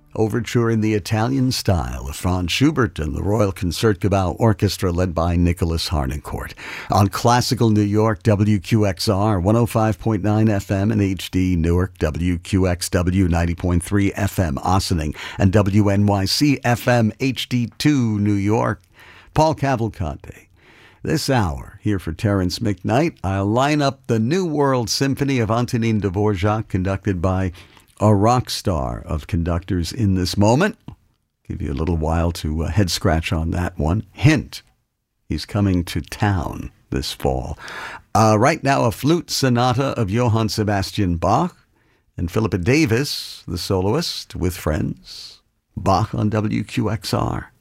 Overture in the Italian style of Franz Schubert and the Royal Concertgebouw Orchestra led by Nicholas Harnoncourt. On Classical New York, WQXR, 105.9 FM in HD Newark, WQXW 90.3 FM Ossining, and WNYC FM HD2 New York. Paul Cavalcante. This hour, here for Terence McKnight, I'll line up the New World Symphony of Antonin Dvorak, conducted by a rock star of conductors in this moment. Give you a little while to head scratch on that one. Hint, he's coming to town this fall. Right now, a flute sonata of Johann Sebastian Bach and Philippa Davis, the soloist, with friends. Bach on WQXR.